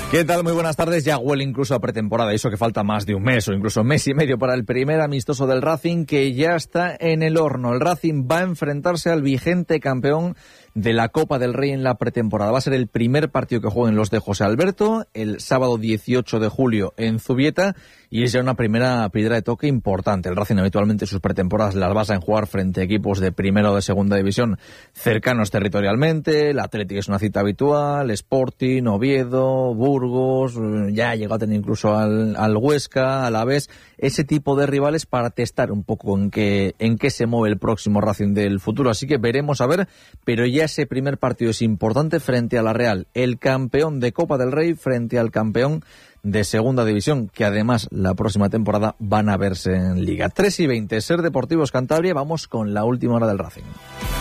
¿Qué tal? Muy buenas tardes. Ya huele incluso a pretemporada. Eso que falta más de un mes o incluso mes y medio para el primer amistoso del Racing, que ya está en el horno. El Racing va a enfrentarse al vigente campeón de la Copa del Rey en la pretemporada. Va a ser el primer partido que jueguen los de José Alberto el sábado 18 de julio en Zubieta, y es ya una primera piedra de toque importante. El Racing habitualmente sus pretemporadas las basa en jugar frente a equipos de primera o de segunda división cercanos territorialmente. El Atlético es una cita habitual, Sporting, Oviedo, Burgos, ya ha llegado a tener incluso al Huesca, al Alavés, ese tipo de rivales para testar un poco en qué se mueve el próximo Racing del futuro. Así que veremos a ver, pero ya ese primer partido es importante frente a la Real, el campeón de Copa del Rey frente al campeón de segunda división, que además la próxima temporada van a verse en Liga. 3:20, Ser Deportivos Cantabria. Vamos con la última hora del Racing.